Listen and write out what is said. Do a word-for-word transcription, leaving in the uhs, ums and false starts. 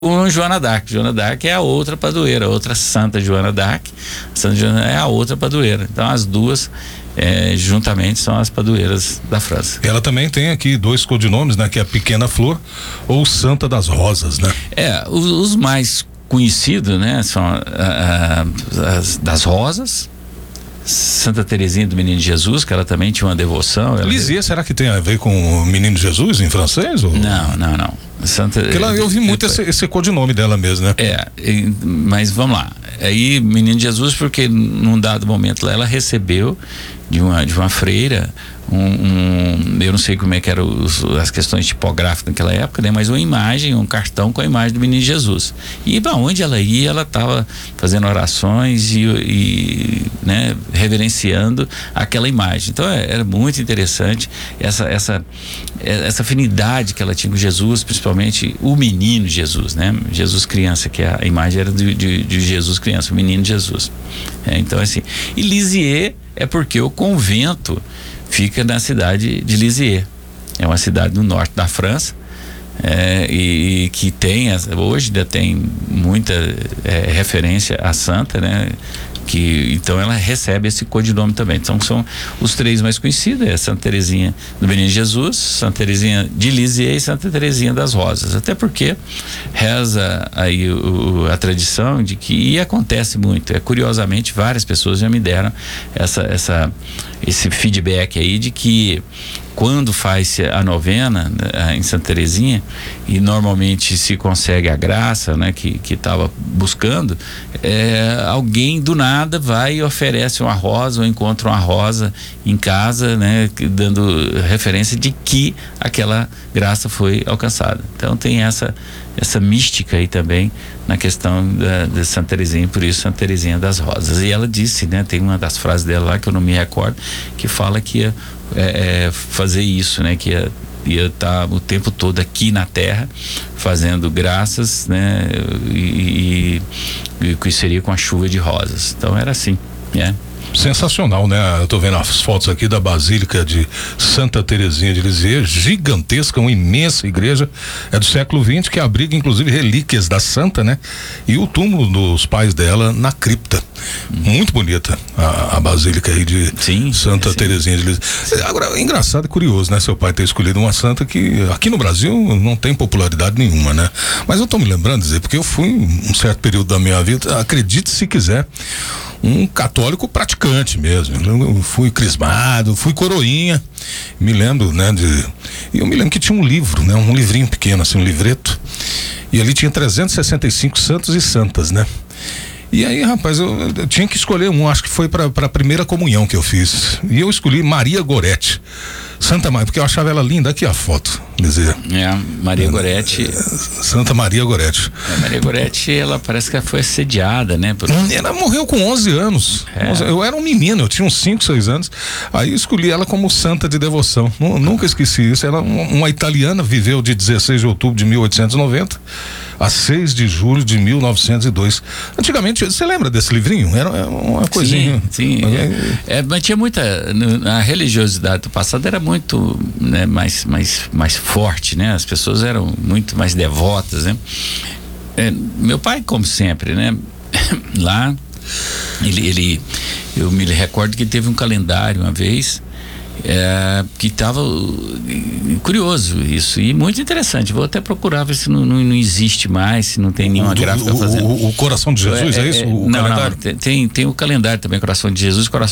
com Joana d'Arc. Joana d'Arc é a outra padroeira, a outra Santa Joana d'Arc. Santa Joana é a outra padroeira. Então as duas é, juntamente são as padroeiras da França. Ela também tem aqui dois codinomes, né? Que é a Pequena Flor ou Santa das Rosas, né? É, os, os mais conhecidos, né? São a, a, as das Rosas, Santa Teresinha do Menino Jesus, que ela também tinha uma devoção. Ela... Lisieux, será que tem a ver com o Menino Jesus em francês? Ou... Não, não, não. Santa... Porque ela, eu vi muito esse, esse codinome dela mesmo, né? É, mas vamos lá. Aí, Menino Jesus, porque num dado momento lá ela recebeu de uma, de uma freira um, um eu não sei como é que eram os, as questões tipográficas naquela época, né? Mas uma imagem, um cartão com a imagem do Menino Jesus. E para onde ela ia, ela estava fazendo orações e, e né, reverenciando aquela imagem. Então é, era muito interessante essa, essa, essa afinidade que ela tinha com Jesus, principalmente o Menino Jesus, né? Jesus criança, que a imagem era de, de, de Jesus criança, o Menino Jesus. É, então assim, e Lisieux é porque o convento fica na cidade de Lisieux. É uma cidade no norte da França, é, e, e que tem, hoje ainda tem muita é, referência à santa, né? Que, então ela recebe esse codinome também. Então são os três mais conhecidos, é Santa Teresinha do Menino Jesus, Santa Teresinha de Lisieux e Santa Teresinha das Rosas. Até porque reza aí o, a tradição de que, e acontece muito, é, curiosamente várias pessoas já me deram essa, essa, esse feedback aí de que quando faz a novena né, em Santa Teresinha, e normalmente se consegue a graça, né, que que estava buscando, é, alguém do nada vai e oferece uma rosa ou encontra uma rosa em casa, né, dando referência de que aquela graça foi alcançada. Então tem essa essa mística aí também na questão da, da Santa Teresinha, por isso Santa Teresinha das Rosas. E ela disse, né, tem uma das frases dela lá que eu não me recordo, que fala que ia é, é, fazer isso, né, que ia ia estar o tempo todo aqui na terra fazendo graças, né, e, e, e que seria com a chuva de rosas. Então era assim, né? Sensacional, né? Eu tô vendo as fotos aqui da Basílica de Santa Teresinha de Lisieux, gigantesca, uma imensa igreja, é do século vinte, que abriga inclusive relíquias da santa, né? E o túmulo dos pais dela na cripta. Muito bonita a, a Basílica aí de sim, Santa sim. Teresinha de Lisieux. Agora, é engraçado e curioso, né? Seu pai ter escolhido uma santa que aqui no Brasil não tem popularidade nenhuma, né? Mas eu tô me lembrando, dizer, porque eu fui um certo período da minha vida, acredite se quiser, um católico praticante mesmo. Eu fui crismado, fui coroinha, me lembro, né, de, eu me lembro que tinha um livro, né, um livrinho pequeno, assim, um livreto, e ali tinha trezentos e sessenta e cinco santos e santas, né? E aí, rapaz, eu, eu tinha que escolher um, acho que foi para a primeira comunhão que eu fiz, e eu escolhi Maria Gorete, Santa Maria, porque eu achava ela linda. Aqui a foto, dizer. É, Maria Gorete. É, Santa Maria Gorete. É, Maria Gorete, ela parece que ela foi assediada, né? Por... Ela morreu com onze anos. É. Eu era um menino, eu tinha uns cinco, seis anos. Aí eu escolhi ela como santa de devoção. Nunca esqueci isso. Ela, uma italiana, viveu de dezesseis de outubro de mil oitocentos e noventa a seis de julho de mil novecentos e dois. Antigamente, você lembra desse livrinho? Era uma coisinha. Sim, sim. É, é, mas tinha muita. A religiosidade do passado era muito, né, mais, mais, mais forte, né? As pessoas eram muito mais devotas, né? É, meu pai, como sempre, né? Lá, ele, ele, eu me recordo que teve um calendário uma vez. É, que estava curioso isso e muito interessante. Vou até procurar ver se não, não, não existe mais, se não tem nenhuma gráfica o, fazendo. O, o Coração de Jesus, é, é isso? O não, calendário? não, tem, tem o calendário também, Coração de Jesus, Coração